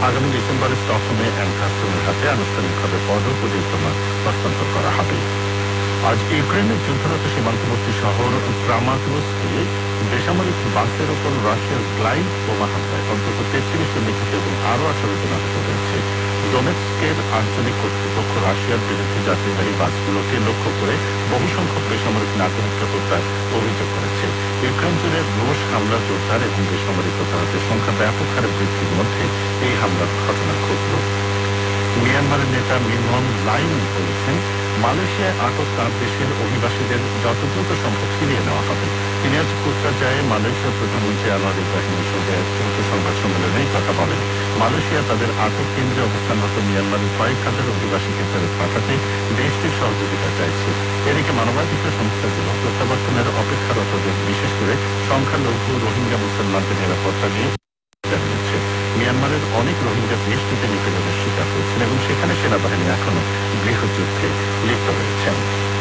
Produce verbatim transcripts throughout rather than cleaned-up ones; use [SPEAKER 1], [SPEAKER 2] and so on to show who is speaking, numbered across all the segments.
[SPEAKER 1] আগামী ডিসেম্বরে স্টকহোমে অ্যানকাস্টনের হাতে আনুষ্ঠানিকভাবে পদক ও ডিপ্লোমা হস্তান্তর করা হবে। আজ ইউক্রেনের যুদ্ধরত সীমান্তবর্তী শহর ক্রামাতোর্স্কে বেসামরিক বাসের ওপর রাশিয়ার গ্লাইড বোমা হামলায় অন্তত তেত্রিশ জন নিহত এবং আরও আঠারো জন আহত হয়েছে। ডোনেটস্কের আঞ্চলিক কর্তৃপক্ষ রাশিয়ার বিরুদ্ধে যাত্রীবাহী বাসগুলোকে লক্ষ্য করে বহু সংখ্যক বেসামরিক নাগরিককে হত্যার অভিযোগ করেছে। ইউক্রেন জুড়ে রুশ হামলা জোরদার এবং বেসামরিক হতাহতের সংখ্যা ব্যাপক হারে বৃদ্ধির মধ্যে এই হামলার ঘটনা ঘটল। মিয়ানমারের নেতা মিনন লাইন বলেছেন, মালয়েশিয়ায় আটক তাঁর দেশের অভিবাসীদের যত দ্রুত সম্ভব ফিরিয়ে নেওয়া হবে। তিনি আজ পুত্রাজায়ে মালয়েশিয়ার প্রধানমন্ত্রী আনোয়ার ইব্রাহিমের সঙ্গে এক যৌথ সংবাদ সম্মেলনে এই কথা বলেন। মালয়েশিয়া তাদের আটক কেন্দ্রে অবস্থানরত মিয়ানমারের কয়েক হাজার অভিবাসীকে ফেরত পাঠাতে দেশটির সহযোগিতা চাইছে। এদিকে মানবাধিকার সংস্থাগুলো প্রত্যাবর্তনের অপেক্ষারতদের, বিশেষ করে সংখ্যালঘু রোহিঙ্গা মুসলমানদের নিরাপত্তা নিয়ে জানিয়েছে। মিয়ানমারের অনেক রোহিঙ্গা দেশটিতে নিপীড়নের শিকার হয়েছেন এবং সেখানে সেনাবাহিনী এখনো গৃহযুদ্ধে লিপ্ত রয়েছেন।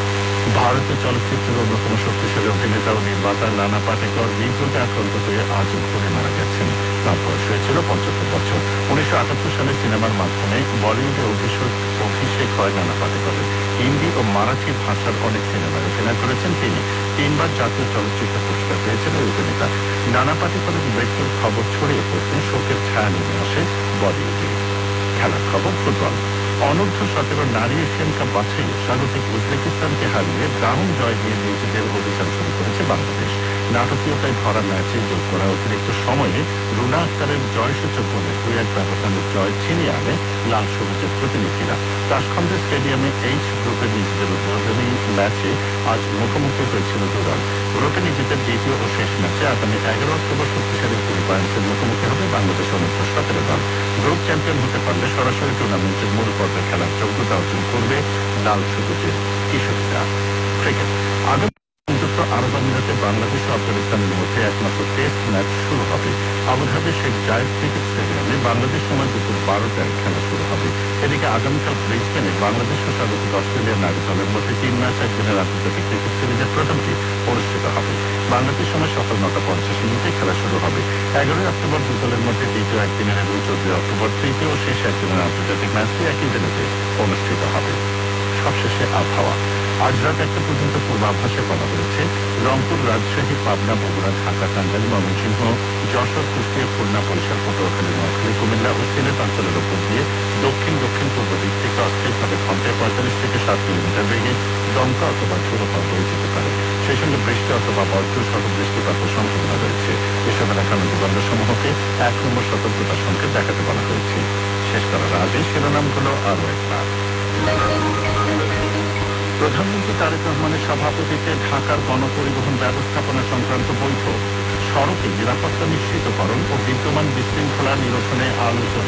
[SPEAKER 1] ভারতীয় চলচ্চিত্রের অন্যতম শক্তিশালী অভিনেতা ও নির্মাতা নানা পাটেকর হৃদরোগে আক্রান্ত হয়ে আজ ভোরে মারা গেছেন। তাঁর বয়স হয়েছিল পঁচাত্তর বছর। উনিশশো আটাত্তর সালে সিনেমার মাধ্যমে বলিউডে অভিষেক অভিষেক হয় নানা পাটেকরের। হিন্দি ও মারাঠি ভাষার অনেক সিনেমায় অভিনয় করেছেন তিনি। তিনবার জাতীয় চলচ্চিত্র পুরস্কার পেয়েছেন এই অভিনেতা। নানা পাটেকরের মৃত্যুর খবর ছড়িয়ে পড়তে শোকের ছায়া নেমে আসে বলিউডে। খেলার খবর, ফুটবল। অনূর্ধ্ব সতেরো নারী এশিয়ান কাপ বাছাইয়ে স্বাগতিক উজবেকিস্তানকে হারিয়ে দারুণ জয় দিয়ে নিজেদের অভিযান শুরু করেছে বাংলাদেশ। নাটকীয়তায় ভরা ম্যাচে যোগ করা অতিরিক্ত সময়ে রুনা আক্তারের জয়সূচক গোলে দুই এক ব্যবধানের জয় ছিনিয়ে আনে লাল সবুজের প্রতিনিধিরা। তাশখন্দের স্টেডিয়ামে এইচ গ্রুপের নিজেদের উদ্বোধনী ম্যাচে আজ মুখোমুখি হয়েছিল দুদল। গ্রুপে নিজেদের দ্বিতীয় ও শেষ ম্যাচে আগামী এগারো অক্টোবর শক্তিশালী ফিলিপাইন্সের মুখোমুখি হবে বাংলাদেশ অনূর্ধ্ব সতেরো দল। গ্রুপ চ্যাম্পিয়ন হতে পারলে সরাসরি টুর্নামেন্টের মূল পর্বে খেলার যোগ্যতা অর্জন করবে লাল সবুজের কিশোরীরা। ক্রিকেট। আগামী সংযুক্ত আরব আমিরাতে বাংলাদেশ ও আফগানিস্তানের মধ্যে একমাত্র টেস্ট ম্যাচ শুরু হবে। আবুধাবি শেখ জায়েদ ক্রিকেট স্টেডিয়ামে বাংলাদেশ সময় দুপুর বারোটায় খেলা শুরু হবে। এদিকে আগামীকাল ব্রিসবেনে বাংলাদেশ ও স্বাগতিক অস্ট্রেলিয়ার নারী দলের মধ্যে তিন ম্যাচ একদিনের আন্তর্জাতিক ক্রিকেট সিরিজের প্রথমটি অনুষ্ঠিত হবে। বাংলাদেশ সময় সকাল নটা পঞ্চাশ মিনিটে খেলা শুরু হবে। এগারোই অক্টোবর দুই দলের মধ্যে দ্বিতীয় একদিনের এবং চোদ্দই অক্টোবর তৃতীয় ও শেষ একদিনের আন্তর্জাতিক ম্যাচটি একই দিনেতে অনুষ্ঠিত হবে। সবশেষে আবহাওয়া। আজ রাত একটা পর্যন্ত পূর্বাভাসে বলা হয়েছে, রংপুর, রাজশাহী, পাবনা, বগুড়া, ঢাকা, টাঙ্গাইল, ময়মনসিংহ, যশোর, কুষ্টিয়া, খুলনা, বরিশাল, পটুয়াখালী, নোয়াখালী, কুমিল্লা ও সিলেট অঞ্চলের উপর দিয়ে দক্ষিণ দক্ষিণ পূর্ব দিক থেকে অস্থায়ীভাবে ঘন্টায় পঁয়তাল্লিশ থেকে ষাট কিলোমিটার বেগে দমকা অথবা ঝোড়ো হাওয়া বয়ে যেতে পারে। সেই সঙ্গে বৃষ্টি অথবা বজ্র সহ বৃষ্টিপাতের সম্ভাবনা রয়েছে। এসব এলাকার নদীবন্দরসমূহকে এক নম্বর সতর্কতার সংকেত দেখাতে বলা হয়েছে। শেষ করার আগে শিরোনামগুলো আরও একবার। প্রধানমন্ত্রী তারেক রহমানের সভাপতিত্বে ঢাকার গণপরিবহন ব্যবস্থাপনা সংক্রান্ত বৈঠক। সড়কে নিরাপত্তা নিশ্চিতকরণ ও বিদ্যমান বিশৃঙ্খলা নিরসনে আলোচনা।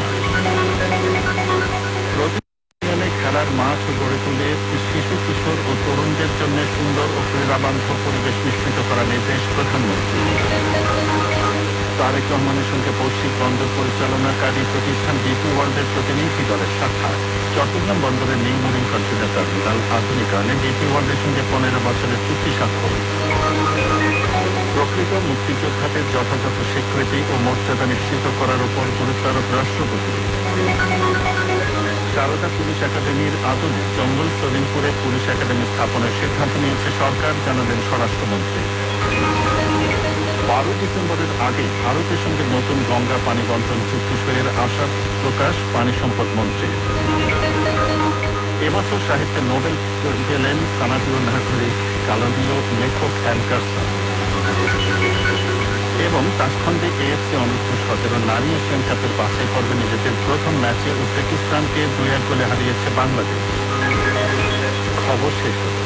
[SPEAKER 1] প্রতিদিনে খেলার মাঠ গড়ে তুলে শিশু, কিশোর ও তরুণদের জন্য সুন্দর ও ক্রীড়াবান্ধব পরিবেশ নিশ্চিত করা নির্দেশ প্রধানমন্ত্রী। তারেক রহমানের সঙ্গে বৈশ্বিক বন্দর পরিচালনাকারী প্রতিষ্ঠান ডিপি ওয়ার্ল্ডের প্রতিনিধি দলের সাক্ষাৎ। চট্টগ্রাম বন্দরের new marine container terminal আধুনিকায়নে DP ওয়ার্ল্ডের সঙ্গে পনেরো বছরের চুক্তি স্বাক্ষর। প্রকৃত মুক্তিযোদ্ধাদের যথাযথ স্বীকৃতি ও মর্যাদা নিশ্চিত করার উপর গুরুত্বারোপ রাষ্ট্রপতি। সারদা পুলিশ একাডেমির আদলে জঙ্গল সলিমপুরে পুলিশ একাডেমি স্থাপনের সিদ্ধান্ত নিয়েছে সরকার, জানালেন স্বরাষ্ট্রমন্ত্রী। বারো ডিসেম্বরের আগে ভারতের সঙ্গে নতুন গঙ্গা পানি বন্টন চুক্তি সইয়ের আশা প্রকাশ পানি সম্পদ মন্ত্রী। এবছর সাহিত্যে নোবেল পেলেন কানাডীয় নাগরিক কানাডীয় লেখক অ্যান্ডারসন। এবং তাশখন্দে এএফসি অনূর্ধ্ব সতেরো নারী এশিয়ান কাপের বাছাই পর্বে নিজেদের প্রথম ম্যাচে উজবেকিস্তানকে দুই এক গোলে হারিয়েছে বাংলাদেশ। খবর শেষ হল।